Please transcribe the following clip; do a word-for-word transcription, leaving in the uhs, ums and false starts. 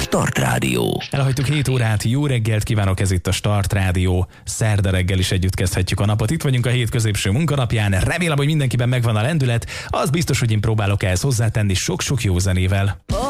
Start Rádió. Elhagytuk hét órát, jó reggelt kívánok, ez itt a Start Rádió. Szerda reggel is együtt kezdhetjük a napot. Itt vagyunk a hét középső munkanapján. Remélem, hogy mindenkiben megvan a lendület. Az biztos, hogy én próbálok ehhez hozzátenni sok-sok jó zenével.